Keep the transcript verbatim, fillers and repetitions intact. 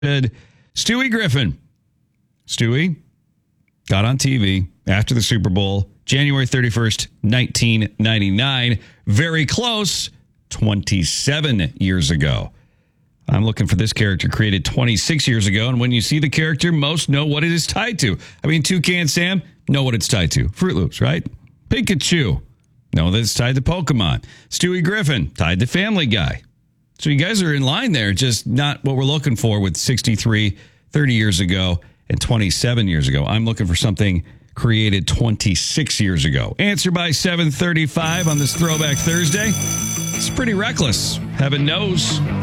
Stewie Griffin. Stewie got on T V after the Super Bowl, January thirty-first, nineteen ninety-nine. Very close, twenty-seven years ago. I'm looking for this character created twenty-six years ago. And when you see the character, most know what it is tied to. I mean, Toucan Sam, know what it's tied to. Fruit Loops, right? Pikachu, know that it's tied to Pokemon. Stewie Griffin, tied to Family Guy. So you guys are in line there, just not what we're looking for with sixty-three, thirty years ago and twenty-seven years ago. I'm looking for something created twenty-six years ago. Answer by seven thirty-five on this Throwback Thursday. It's pretty reckless. Heaven knows.